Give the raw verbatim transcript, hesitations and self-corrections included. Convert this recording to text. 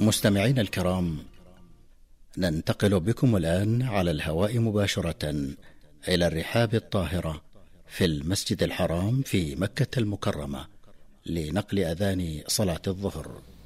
مستمعين الكرام، ننتقل بكم الآن على الهواء مباشرة إلى الرحاب الطاهرة في المسجد الحرام في مكة المكرمة لنقل أذان صلاة الظهر.